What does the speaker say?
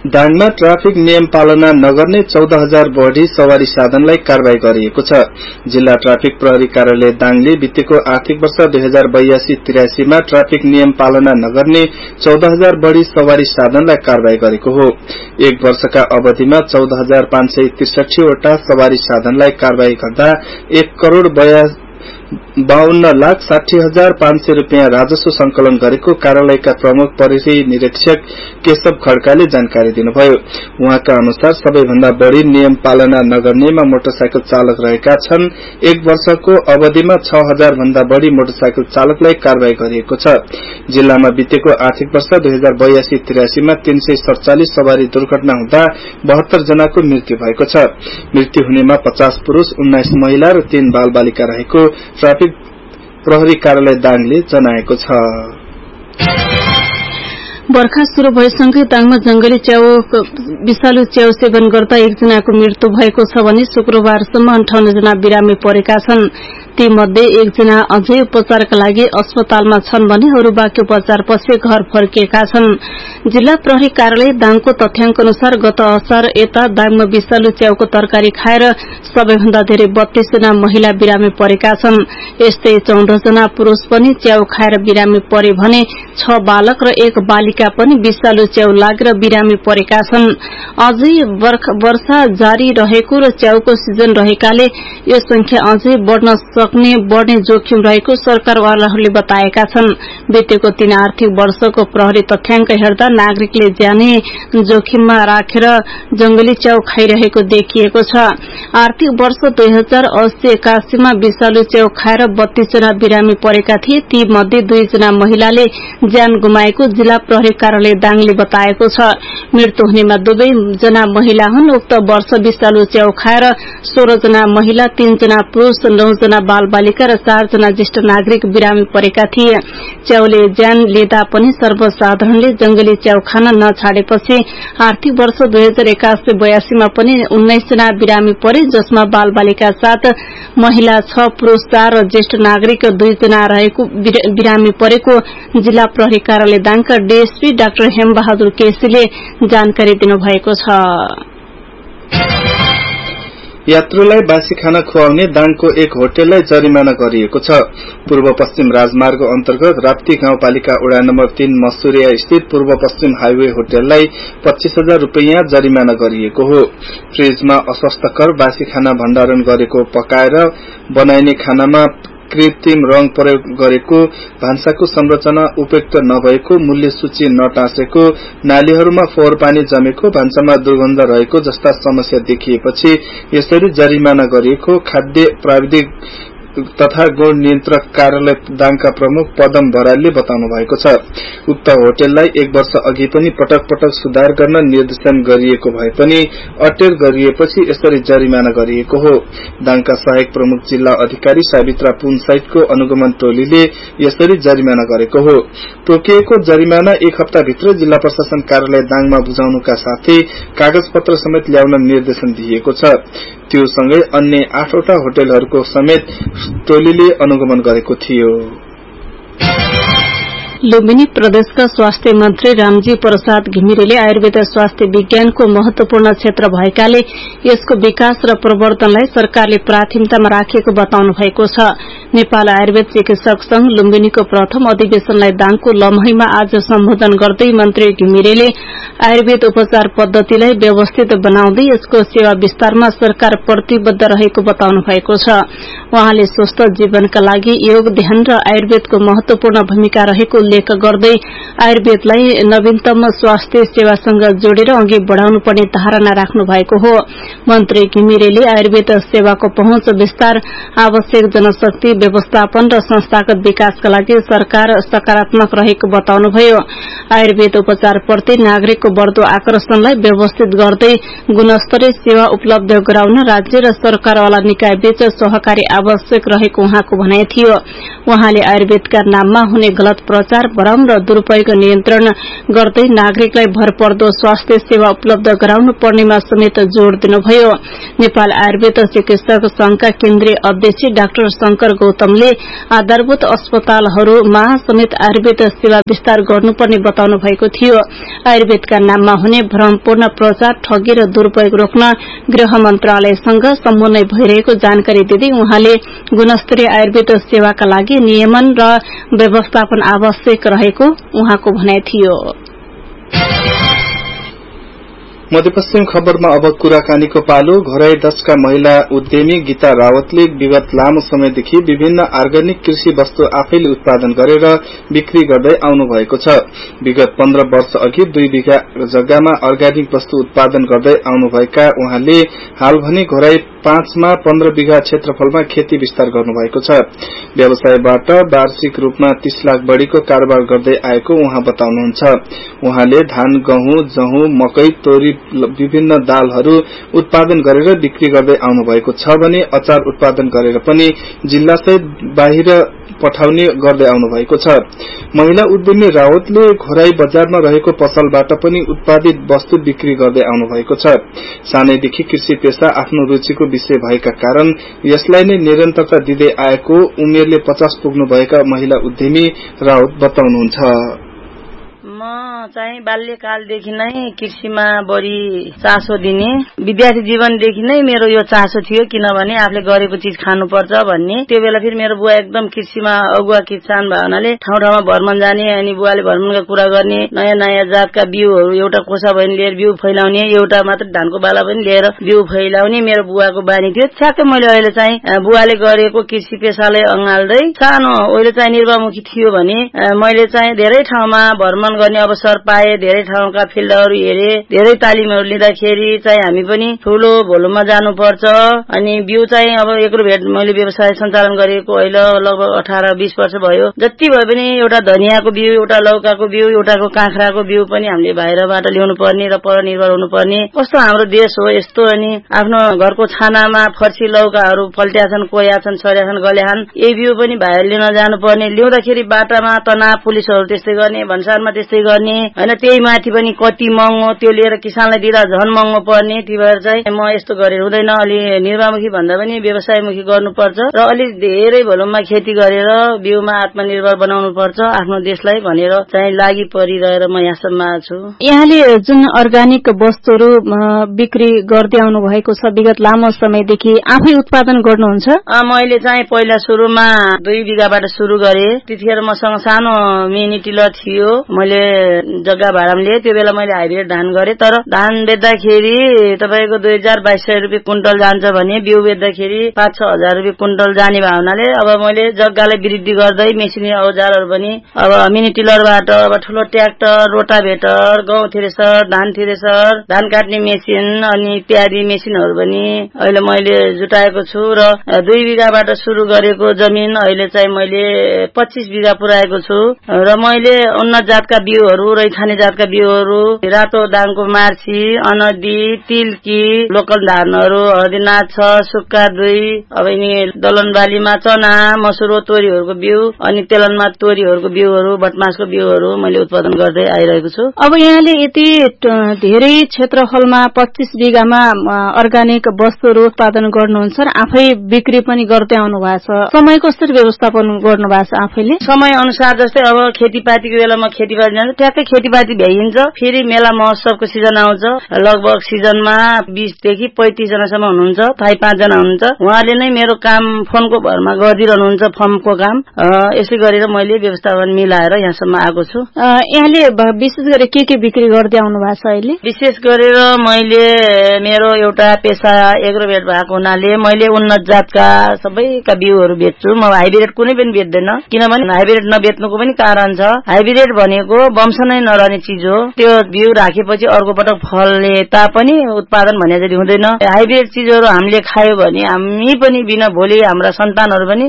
दाङमा traffic नियम पालना नगर्ने 14,000 बढी सवारी साधनलाई कारबाही गरिएको छ। जिल्ला ट्राफिक प्रहरी कार्यालय दाङले बितेको आर्थिक वर्ष 2082-83 मा ट्राफिक नियम पालना नगर्ने 14,000 बढी सवारी साधनलाई कारबाही गरेको हो। एक वर्षका अवधिमा 14,563 वटा सवारी साधनलाई कारबाही गर्दा 1,52,60,500 रुपियाँ राजस्व संकलन गरेको कार्यालयका प्रमुख परिधि निरीक्षक केशव खड्काले जानकारी दिनुभयो। उहाँका अनुसार सबैभन्दा बढ़ी नियम पालना नगर्नेमा मोटरसाइकल चालक रहेका छन्। एक वर्षको अवधिमा 6,000 भन्दा बढ़ी मोटरसाइकल चालकलाई कारबाही गरिएको छ। जिल्लामा बितेको आर्थिक वर्ष 2082-83 मा 347 सवारी दुर्घटना हुँदा 72 जनाको मृत्यु भएको छ। मृत्यु हुनेमा 50 पुरूष, 19 महिला र 3 बाल बालिका रहेको ट्राफिक प्रहरी कार्यालय दाङले जनाएको छ। बर्खा शुरू भएसँगै दाङमा जंगली विषालु च्याउ सेवन गर्दा एकजनाको मृत्यु भएको छ भने शुक्रबारसम्म 58 जना बिरामी परेका छन्। ती मध्ये एकजना अझै उपचारका लागि अस्पतालमा छन् भने अरू बाँकी उपचारपछि घर फर्किएका छन्। जिल्ला प्रहरी कार्यालय दाङको तथ्याङ्क अनुसार गत असार यता दाङमा विषालु च्याउको तरकारी खाएर सबैभन्दा धेरै 32 जना महिला बिरामी परेका छन्। यस्तै 14 जना पुरूष पनि च्याउ खाएर बिरामी परे भने 6 बालक र 1 बालिका पनि विषालु च्याउ लागेर बिरामी परेका छन्। अझै वर्षा जारी रहेको र च्याउको सिजन रहेकाले यो संख्या अझै बढ़ने जोखिम रहेको सरकारवालाहरूले बताएका छन्। बितेको 3 आर्थिक वर्षको प्रहरी तथ्याङ्क हेर्दा नागरिकले ज्यानै जोखिममा राखेर जंगली च्याउ खाइरहेको देखिएको छ। आर्थिक वर्ष 2080-81 मा विषालु च्याउ खाएर 32 जना बिरामी परेका थिए। ती मध्ये 2 जना महिलाले ज्यान गुमाएको जिल्ला प्रहरी कार्यालय दाङले बताएको छ। मृत्यु हुनेमा 2 जना महिला हुन्। उक्त वर्ष विषालु च्याउ खाएर 16 जना महिला, 3 जना पुरूष, 9 जना बाल बालिका र 4 जना ज्येष्ठ नागरिक बिरामी परेका थिए। च्याउले ज्यान लिँदा पनि सर्वसाधारणले जंगली च्याउ खान नछाडेपछि आर्थिक वर्ष 2081-82 मा पनि 19 जना बिरामी परे, जसमा बाल बालिका 7, महिला 6, पुरूष 4 र ज्येष्ठ नागरिक 2 जना रहेको बिरामी परेको जिल्ला प्रहरी कार्यालय दाङका डीएसपी डाक्टर हेमबहादुर केसीले जानकारी दिनुभएको छ। यात्रुलाई बासी खाना खुवाउने दाङको एक होटललाई जरिमाना गरिएको छ। पूर्व पश्चिम राजमार्ग अन्तर्गत राप्ती गाउँपालिका वडा नम्बर 3 मसुरिया स्थित पूर्व पश्चिम हाईवे होटललाई 25,000 रुपियाँ जरिमाना गरिएको हो। फ्रिजमा अस्वास्थ्यकर बासी खाना भण्डारण गरेको, पकाएर बनाइने खानामा कृत्रिम रंग प्रयोग गरेको, भान्साको संरचना उपयुक्त नभएको, मूल्य सूची नटाँसेको, नालीहरूमा फोहोर पानी जमेको, भान्सामा दुर्गन्ध रहेको जस्ता समस्या देखिएपछि यसरी जरिमाना गरिएको खाद्य प्राविधिक तथा गुण नियन्त्रक कार्यालय दाङका प्रमुख पदम बरालले बताउनु भएको छ। उक्त होटललाई 1 वर्ष अघि पनि पटक पटक सुधार गर्न निर्देशन गरिएको भए पनि अटेर गरिएपछि यसरी जरिमाना गरिएको हो। दाङका सहायक प्रमुख जिल्ला अधिकारी सावित्रा पुनसाइटको अनुगमन टोलीले यसरी जरिमाना गरेको हो। तोकिएको जरिमाना 1 हप्ताभित्र जिल्ला प्रशासन कार्यालय दाङमा बुझाउनुका साथै कागज पत्र समेत ल्याउन निर्देशन दिएको छ। त्यो सँगै अन्य 8 वटा होटलहरूको समेत टोलीले अनुगमन गरेको थियो। लुम्बिनी प्रदेशका स्वास्थ्य मन्त्री रामजी प्रसाद घिमिरेले आयुर्वेद स्वास्थ्य विज्ञानको महत्वपूर्ण क्षेत्र भएकाले यसको विकास र प्रवर्धनलाई सरकारले प्राथमिकतामा राखेको बताउनु भएको छ। नेपाल आयुर्वेद चिकित्सक संघ लुम्बिनीको प्रथम अधिवेशनलाई दाङको लम्हैमा आज सम्बोधन गर्दै मन्त्री घिमिरेले आयुर्वेद उपचार पद्धतिलाई व्यवस्थित बनाउँदै यसको सेवा विस्तारमा सरकार प्रतिबद्ध रहेको बताउनु भएको छ। उहाँले स्वस्थ जीवनका लागि योग, ध्यान र आयुर्वेदको महत्वपूर्ण भूमिका रहेको उल्लेख गर्दै आयुर्वेदलाई नवीनतम स्वास्थ्य सेवासँग जोडेर अघि बढ़ाउनु पर्ने धारणा राख्नु भएको हो। मन्त्री घिमिरेले आयुर्वेद सेवाको पहुँच विस्तार, आवश्यक जनशक्ति व्यवस्थापन र संस्थागत विकासका लागि सरकार सकारात्मक रहेको बताउनुभयो। आयुर्वेद उपचारप्रति नागरिकको बढ़दो आकर्षणलाई व्यवस्थित गर्दै गुणस्तरीय सेवा उपलब्ध गराउन राज्य र सरकारवाला निकाय बीच सहकारी आवश्यक रहेको उहाँको भनाइ थियो। उहाँले आयुर्वेदका नाममा हुने गलत प्रचार बजार भ्रम र दुरूपयोग नियन्त्रण गर्दै नागरिकलाई भरपर्दो स्वास्थ्य सेवा उपलब्ध गराउनु पर्नेमा समेत जोड़ दिनुभयो। नेपाल आयुर्वेद चिकित्सक संघका केन्द्रीय अध्यक्ष डाक्टर शंकर गौतमले आधारभूत अस्पतालहरूमा समेत आयुर्वेद सेवा विस्तार गर्नुपर्ने बताउनु भएको थियो। आयुर्वेदका नाममा हुने भ्रमपूर्ण प्रचार, ठगी र दुरूपयोग रोक्न गृह मन्त्रालयसँग समन्वय भइरहेको जानकारी दिँदै उहाँले गुणस्तरीय आयुर्वेद सेवाका लागि नियमन र व्यवस्थापन आवश्यक रहेको उहाँको भनाइ थियो। मध्यपश्चिम खबरमा अब कुराकानीको पालो। घोराई 10 का महिला उद्यमी गीता रावतले विगत लामो समयदेखि विभिन्न अर्ग्यानिक कृषि वस्तु आफैले उत्पादन गरेर बिक्री गर्दै आउनु भएको छ। विगत 15 वर्ष अघि 2 बिघा जग्गामा अर्ग्यानिक वस्तु उत्पादन गर्दै आउनुभएका उहाँले हाल भने घोराई 5 मा 15 बिघा क्षेत्रफलमा खेती विस्तार गर्नुभएको छ। व्यवसायबाट वार्षिक रूपमा 30 लाख बढ़ीको कारोबार गर्दै आएको उहाँ बताउनुहुन्छ। उहाँले धान, गहुँ, जहुँ, मकै, तोरी विभिन्न दालहरू उत्पादन गरेर बिक्री गर्दै आउनु भएको छ भने अचार उत्पादन गरेर पनि जिल्लासहित बाहिर पठाउने गर्दै आउनु भएको छ। महिला उद्यमी रावतले घोराई बजारमा रहेको पसलबाट पनि उत्पादित वस्तु बिक्री गर्दै आउनु भएको छ। सानैदेखि कृषि पेशा आफ्नो रुचिको विषय भएका कारण यसलाई नै निरन्तरता दिँदै आएको उमेरले 50 पुग्नु भएका महिला उद्यमी रावत बताउनुहुन्छ। म चाहिँ बाल्यकालदेखि नै कृषिमा बढी चासो दिने, विद्यार्थी जीवनदेखि नै मेरो यो चासो थियो, किनभने आफूले गरेको चीज खानुपर्छ भन्ने। त्यो बेला फेरि मेरो बुवा एकदम कृषिमा अगुवा किसान भए हुनाले ठाउँ ठाउँमा भ्रमण जाने, अनि बुवाले भ्रमणका कुरा गर्ने, नयाँ नयाँ जातका बिउहरू एउटा कोसा पनि लिएर बिउ फैलाउने, एउटा मात्र धानको बाला पनि लिएर बिउ फैलाउने मेरो बुवाको बानी थियो। ठ्याक्कै मैले अहिले चाहिँ बुवाले गरेको कृषि पेशालाई अँगाल्दै सानो अहिले चाहिँ निर्वाहमुखी थियो भने मैले चाहिँ धेरै ठाउँमा भ्रमण गर्ने अवसर पाए, धेरै ठाउँका फिल्डहरू हेरे, धेरै तालिमहरू लिँदाखेरि चाहिँ हामी पनि ठूलो भोलुमा जानुपर्छ। अनि बिउ चाहिँ अब एकरो भेट मैले व्यवसाय सञ्चालन गरेको अहिले लगभग 18-20 वर्ष भयो। जति भए पनि एउटा धनियाँको बिउ, एउटा लौकाको बिउ, एउटाको काँक्राको बिउ पनि हामीले बाहिरबाट ल्याउनु पर्ने र परनिर्भर हुनुपर्ने कस्तो हाम्रो देश हो यस्तो। अनि आफ्नो घरको छानामा फर्सी लौकाहरू फल्ट्या छन्, कोया छन्, सर्या छन्, गल्या छन्, यही बिउ पनि बाहिर लिन जानुपर्ने। ल्याउँदाखेरि बाटामा तनाव, पुलिसहरू त्यस्तै गर्ने, भन्सारमा त्यस्तै गर्ने हैन। त्यही माथि पनि कति महँगो, त्यो लिएर किसानलाई दिँदा झन् महँगो पर्ने। ती भएर चाहिँ म यस्तो गरेर हुँदैन, अलि निर्वाहमुखी भन्दा पनि व्यवसायमुखी गर्नुपर्छ र अलि धेरै भोलुममा खेती गरेर बिउमा आत्मनिर्भर बनाउनु पर्छ आफ्नो देशलाई भनेर चाहिँ लागि परिरहेर म यहाँसम्म आएको छु। यहाँले जुन अर्ग्यानिक वस्तुहरू बिक्री गर्दै आउनु भएको छ विगत लामो समयदेखि, आफै उत्पादन गर्नुहुन्छ? मैले चाहिँ पहिला सुरुमा 2 बिघाबाट सुरु गरे। त्यतिखेर मसँग सानो मिनी टिलर थियो, मैले जग्गा भाडामा लिए। त्यो बेला मैले हाइब्रिड धान गरे, तर धान बेच्दाखेरि तपाईको 2200 रुपियाँ कुइन्टल जान्छ भने बिउ बेच्दाखेरि 5-6 हजार रुपियाँ कुइन्टल जाने भए हुनाले अब मैले जग्गालाई वृद्धि गर्दै मेसिनी औजारहरू पनि अब मिनी टिलरबाट अब ठुलो ट्र्याक्टर, रोटाभेटर, गहुँ थ्रेसर, धान थ्रेसर, धान काट्ने मेसिन अनि इत्यादि मेसिनहरू पनि अहिले मैले जुटाएको छु। र 2 बिघाबाट सुरु गरेको जमिन अहिले चाहिँ मैले 25 बिघा पुर्याएको छु। र मैले उन्नत जातका बिउहरू, रैथाने जातका बिउहरू, रातो दाङको मार्सी, अनदी, तिलकी, लोकल धानहरू, हर्दीनाथ छ, सुक्का 2, अब यिनी दलन बालीमा चना, मसुरो, तोरीहरूको बिउ अनि तेलनमा तोरीहरूको बिउहरू, भटमासको बिउहरू मैले उत्पादन गर्दै आइरहेको छु। अब यहाँले यति धेरै क्षेत्रफलमा 25 बिघामा अर्ग्यानिक वस्तुहरू उत्पादन गर्नुहुन्छ र आफै बिक्री पनि गर्दै आउनु भएको छ। समय कसरी व्यवस्थापन गर्नु भएको छ आफैले? समय अनुसार जस्तै अब खेतीपातीको बेलामा खेतीपाती जान्छ, ट्याक्कै खेतीपाती भ्याइन्छ। फेरि मेला महोत्सवको सिजन आउँछ, लगभग सिजनमा 20 देखि 35 जनासम्म हुनुहुन्छ, 5 जना हुनुहुन्छ। उहाँले नै मेरो काम फोनको भरमा गरिदिरहनुहुन्छ, फर्मको काम। यसै गरेर मैले व्यवस्थापन मिलाएर यहाँसम्म आएको छु। यहाँले विशेष गरी के बिक्री गर्दै आउनु भएको छ अहिले? विशेष गरेर मैले मेरो एउटा पेशा एग्रोभेट भएको हुनाले मैले उन्नत जातका सबैका बिउहरू बेच्छु। म हाइब्रिड कुनै पनि बेच्दैन, किनभने हाइब्रिड नबेच्नुको पनि कारण छ। हाइब्रिड भनेको वंश नै नरहने चीज हो। त्यो बिउ राखेपछि अर्को पटक फल्ने तापनि उत्पादन भने जति हुँदैन। हाइब्रिड चीजहरू हामीले खायो भने हामी पनि बिना भोलि हाम्रा सन्तानहरू पनि